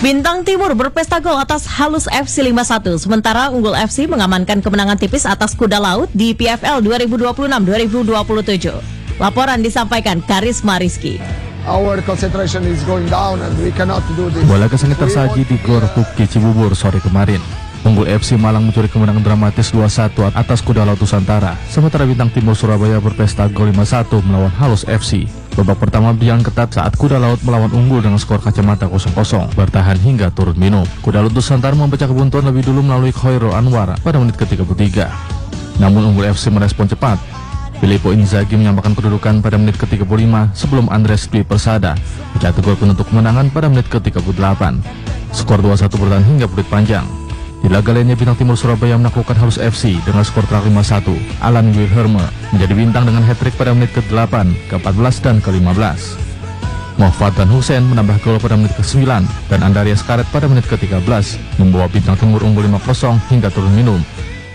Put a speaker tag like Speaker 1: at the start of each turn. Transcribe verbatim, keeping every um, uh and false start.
Speaker 1: Bintang Timur berpesta gol atas Halus F C lima satu, sementara Unggul F C mengamankan kemenangan tipis atas Kuda Laut di P F L dua ribu dua puluh enam dua ribu dua puluh tujuh. Laporan disampaikan Karisma Rizky.
Speaker 2: Our concentration is going down and we cannot do this.
Speaker 3: Bola kesengit tersaji di Gor Hoki Cibubur sore kemarin. Unggul F C Malang mencuri kemenangan dramatis dua satu atas Kuda Laut Nusantara, sementara Bintang Timur Surabaya berpesta gol lima satu melawan Halus F C. Babak pertama berjalan ketat saat Kuda Laut melawan Unggul dengan skor kacamata kosong kosong, bertahan hingga turun minum. Kuda Laut Nusantara memecah kebuntuan lebih dulu melalui Khairul Anwar pada menit ke tiga puluh tiga. Namun Unggul F C merespon cepat. Filippo Inzaghi menyamakan kedudukan pada menit ke tiga puluh lima sebelum Andres Dwi Persada mencetak gol penentu kemenangan pada menit ke tiga puluh delapan. Skor dua satu bertahan hingga peluit panjang. Di laga lainnya Bintang Timur Surabaya menaklukkan Halus F C dengan skor telak lima satu. Alan Wilhelme menjadi bintang dengan hat-trick pada menit ke delapan, ke empat belas, dan ke lima belas. Mohfad dan Hussein menambah gol pada menit ke sembilan dan Andarias Karet pada menit ke tiga belas, membawa Bintang Timur unggul lima kosong hingga turun minum.